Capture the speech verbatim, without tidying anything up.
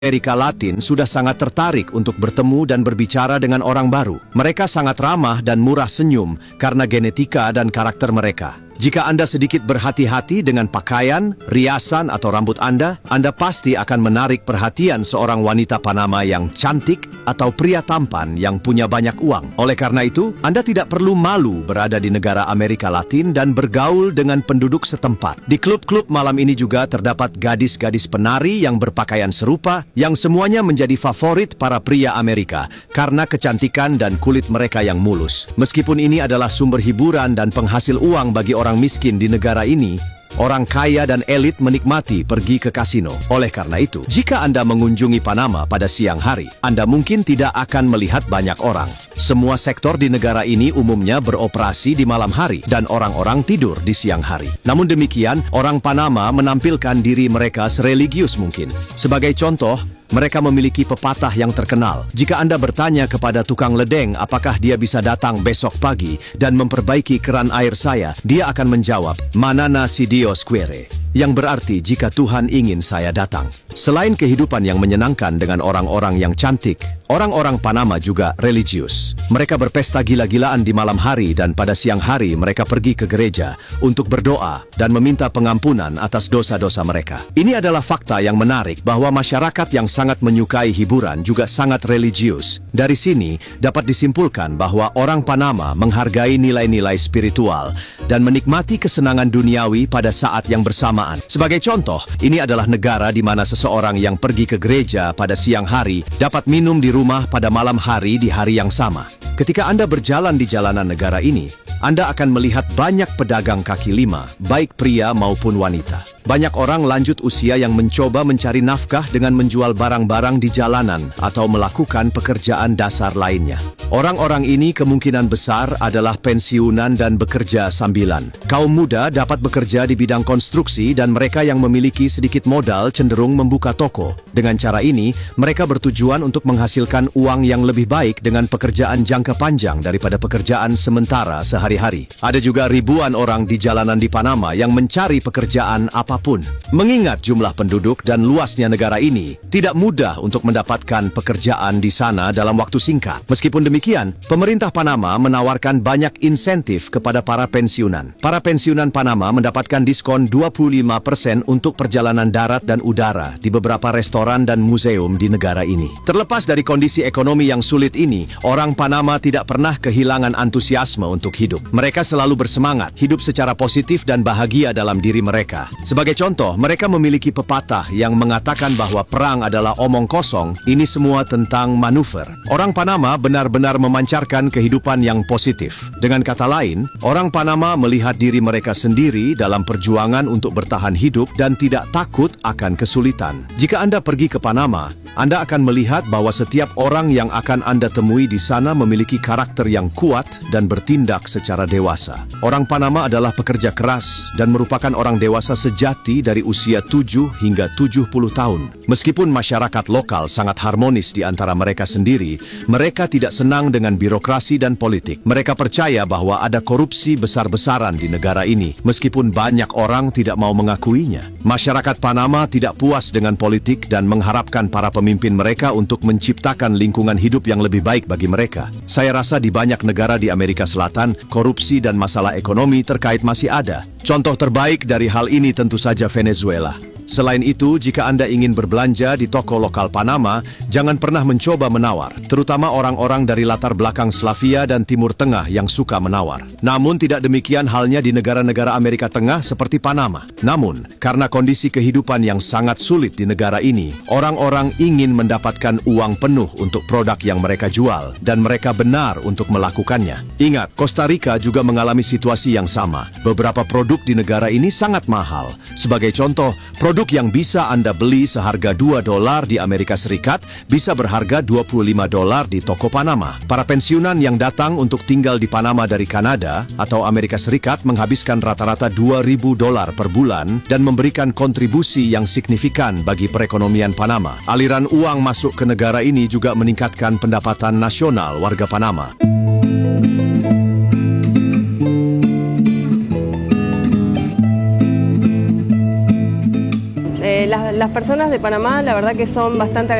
Amerika Latin sudah sangat tertarik untuk bertemu dan berbicara dengan orang baru. Mereka sangat ramah dan murah senyum karena genetika dan karakter mereka. Jika Anda sedikit berhati-hati dengan pakaian, riasan, atau rambut Anda, Anda pasti akan menarik perhatian seorang wanita Panama yang cantik atau pria tampan yang punya banyak uang. Oleh karena itu, Anda tidak perlu malu berada di negara Amerika Latin dan bergaul dengan penduduk setempat. Di klub-klub malam ini juga terdapat gadis-gadis penari yang berpakaian serupa, yang semuanya menjadi favorit para pria Amerika karena kecantikan dan kulit mereka yang mulus. Meskipun ini adalah sumber hiburan dan penghasil uang bagi orang miskin di negara ini, orang kaya dan elit menikmati pergi ke kasino. Oleh karena itu, jika Anda mengunjungi Panama pada siang hari, Anda mungkin tidak akan melihat banyak orang. Semua sektor di negara ini umumnya beroperasi di malam hari dan orang-orang tidur di siang hari. Namun demikian, orang Panama menampilkan diri mereka sereligius mungkin. Sebagai contoh, mereka memiliki pepatah yang terkenal. Jika Anda bertanya kepada tukang ledeng apakah dia bisa datang besok pagi dan memperbaiki keran air saya, dia akan menjawab, "Manana si Dios quiere," yang berarti jika Tuhan ingin saya datang. Selain kehidupan yang menyenangkan dengan orang-orang yang cantik, orang-orang Panama juga religius. Mereka berpesta gila-gilaan di malam hari dan pada siang hari mereka pergi ke gereja untuk berdoa dan meminta pengampunan atas dosa-dosa mereka. Ini adalah fakta yang menarik bahwa masyarakat yang sangat menyukai hiburan juga sangat religius. Dari sini dapat disimpulkan bahwa orang Panama menghargai nilai-nilai spiritual dan menikmati kesenangan duniawi pada saat yang bersamaan. Sebagai contoh, ini adalah negara di mana seseorang yang pergi ke gereja pada siang hari dapat minum di rumah pada malam hari di hari yang sama. Ketika Anda berjalan di jalanan negara ini, Anda akan melihat banyak pedagang kaki lima, baik pria maupun wanita. Banyak orang lanjut usia yang mencoba mencari nafkah dengan menjual barang-barang di jalanan atau melakukan pekerjaan dasar lainnya. Orang-orang ini kemungkinan besar adalah pensiunan dan bekerja sambilan. Kaum muda dapat bekerja di bidang konstruksi dan mereka yang memiliki sedikit modal cenderung membuka toko. Dengan cara ini, mereka bertujuan untuk menghasilkan uang yang lebih baik dengan pekerjaan jangka panjang daripada pekerjaan sementara sehari-hari. Ada juga ribuan orang di jalanan di Panama yang mencari pekerjaan apa apapun. Mengingat jumlah penduduk dan luasnya negara ini, tidak mudah untuk mendapatkan pekerjaan di sana dalam waktu singkat. Meskipun demikian, pemerintah Panama menawarkan banyak insentif kepada para pensiunan. Para pensiunan Panama mendapatkan diskon dua puluh lima persen untuk perjalanan darat dan udara di beberapa restoran dan museum di negara ini. Terlepas dari kondisi ekonomi yang sulit ini, orang Panama tidak pernah kehilangan antusiasme untuk hidup. Mereka selalu bersemangat, hidup secara positif dan bahagia dalam diri mereka. Sebagai contoh, mereka memiliki pepatah yang mengatakan bahwa perang adalah omong kosong, ini semua tentang manuver. Orang Panama benar-benar memancarkan kehidupan yang positif. Dengan kata lain, orang Panama melihat diri mereka sendiri dalam perjuangan untuk bertahan hidup dan tidak takut akan kesulitan. Jika Anda pergi ke Panama, Anda akan melihat bahwa setiap orang yang akan Anda temui di sana memiliki karakter yang kuat dan bertindak secara dewasa. Orang Panama adalah pekerja keras dan merupakan orang dewasa sejati dari usia tujuh hingga tujuh puluh tahun. Meskipun masyarakat lokal sangat harmonis di antara mereka sendiri, mereka tidak senang dengan birokrasi dan politik. Mereka percaya bahwa ada korupsi besar-besaran di negara ini, meskipun banyak orang tidak mau mengakuinya. Masyarakat Panama tidak puas dengan politik dan mengharapkan para pemimpin mereka untuk menciptakan lingkungan hidup yang lebih baik bagi mereka. Saya rasa di banyak negara di Amerika Selatan, korupsi dan masalah ekonomi terkait masih ada. Contoh terbaik dari hal ini tentu saja Venezuela. Selain itu, jika Anda ingin berbelanja di toko lokal Panama, jangan pernah mencoba menawar, terutama orang-orang dari latar belakang Slavia dan Timur Tengah yang suka menawar. Namun tidak demikian halnya di negara-negara Amerika Tengah seperti Panama. Namun, karena kondisi kehidupan yang sangat sulit di negara ini, orang-orang ingin mendapatkan uang penuh untuk produk yang mereka jual, dan mereka benar untuk melakukannya. Ingat, Costa Rica juga mengalami situasi yang sama. Beberapa produk di negara ini sangat mahal. Sebagai contoh, produk yang bisa Anda beli seharga dua dolar di Amerika Serikat bisa berharga dua puluh lima dolar di toko Panama. Para pensiunan yang datang untuk tinggal di Panama dari Kanada atau Amerika Serikat menghabiskan rata-rata dua ribu dolar per bulan dan memberikan kontribusi yang signifikan bagi perekonomian Panama. Aliran uang masuk ke negara ini juga meningkatkan pendapatan nasional warga Panama. Eh, las, las personas de Panamá, la verdad que son bastante